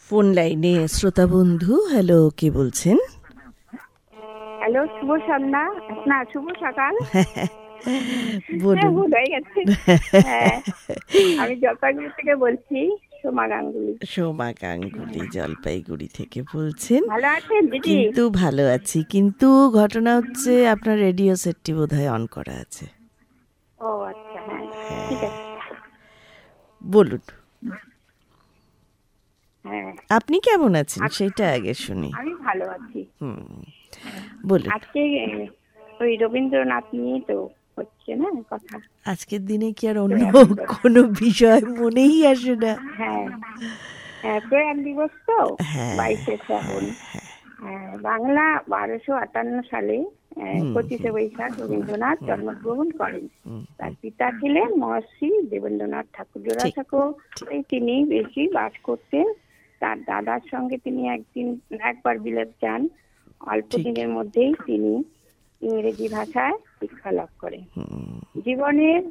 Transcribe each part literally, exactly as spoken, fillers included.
Phone লাইনে শ্রোতা বন্ধু। হ্যালো, কে বলছেন? হ্যালো, শুভ সন্ধ্যা না শুভ সকাল। বলুন। ভুল হয়ে গেছে। হ্যাঁ, আমি জলপাইগুড়ি থেকে বলছি, সোমা গাঙ্গুলি। সোমা গাঙ্গুলি জলপাইগুড়ি থেকে বলছেন। ভালো আছেন দিদি? কিন্তু ভালো আছি, কিন্তু ঘটনা হচ্ছে আপনার রেডিও সেটটি বোধহয় অন করা আছে। ও আচ্ছা, হ্যাঁ ঠিক আছে, বলুন। হ্যাঁ আপনি কেমন আছেন সেটা আগে শুনি। আমি ভালো আছি। হুম, বলুন। আজকে ওই রবীন্দ্রনাথ নিয়ে তো হচ্ছে না কথা। আজকের দিনে কি আর অন্য কোনো বিষয় মনেই আসে না? হ্যাঁ হ্যাঁ, প্রয়াণ দিবস তো হ্যাঁ, বাইশে শ্রাবণ। হ্যাঁ, বাংলা বারোশো আটান্ন সালে পঁচিশে বৈশাখ রবীন্দ্রনাথ জন্মগ্রহণ করেন। তার পিতা ছিলেন মহর্ষি দেবেন্দ্রনাথ ঠাকুর। জোড়াসাঁকো তিনি বেশি বাস করতেন। তার দাদার সঙ্গে তিনি একদিন একবার বিলেত যান। অল্প দিনের মধ্যেই তিনি ইংরেজি ভাষায় শিক্ষা লাভ করেন। জীবনের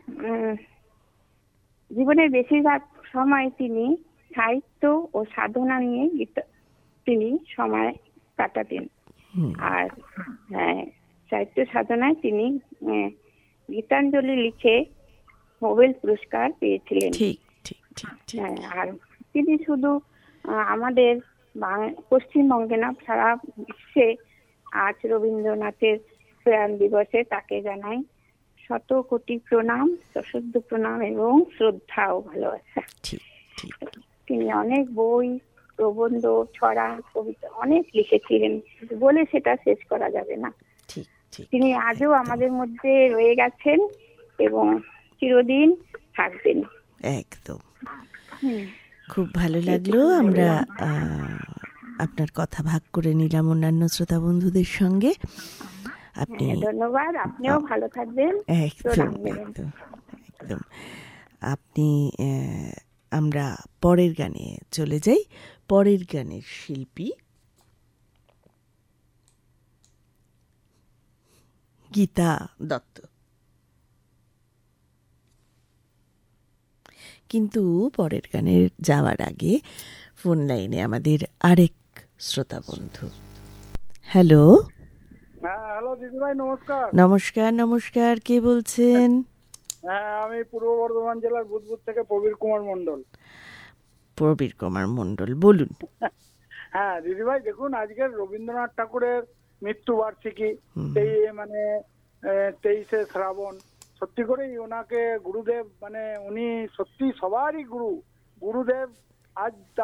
জীবনের বেশিরভাগ সময় তিনি সাহিত্য ও সাধনা নিয়ে তিনি সময় কাটাতেন। আর হ্যাঁ, সাহিত্য সাধনায় তিনি গীতাঞ্জলি লিখে নোবেল পুরস্কার পেয়েছিলেন। হ্যাঁ, আর তিনি শুধু আমাদের পশ্চিমবঙ্গে না, সারা বিশ্বে আজ রবীন্দ্রনাথের প্রয়াণ দিবসে তাকে জানাই শত কোটি প্রণাম, সশ্রদ্ধ প্রণাম এবং শ্রদ্ধা ও ভালোবাসা। তিনি অনেক বই, প্রবন্ধ, ছড়া, কবিতা অনেক লিখেছিলেন, বলে সেটা শেষ করা যাবে না। তিনি আজও আমাদের মধ্যে রয়ে গেছেন এবং চিরদিন থাকবেন। একদম। খুব ভালো লাগলো। আমরা আপনার কথা ভাগ করে নিলাম অন্যান্য শ্রোতা বন্ধুদের সঙ্গে। আপনি ধন্যবাদ, আপনিও ভালো থাকবেন। একদম একদম একদম। আপনি আমরা পরের গানে চলে যাই। পরের গানের শিল্পী গীতা দত্ত। কিন্তু পরের গানের যাওয়ার আগে ফোন লাইনে আমাদের আরেক শ্রোতা বন্ধু। হ্যালো। হ্যাঁ, হ্যালো দিদিভাই, নমস্কার। নমস্কার নমস্কার, কে বলছেন? হ্যাঁ, আমি পূর্ব বর্ধমান জেলার বুধবুদ থেকে প্রবীর কুমার মণ্ডল। প্রবীর কুমার মণ্ডল, বলুন। হ্যাঁ দিদিভাই, দেখুন আজকের রবীন্দ্রনাথ ঠাকুরের মৃত্যুবার্ষিকী, সেই মানে তেইশে শ্রাবণ। সত্যি করেই ওনাকে গুরুদেব, মানে উনি সত্যি সবারই গুরু। গুরুদেব আজ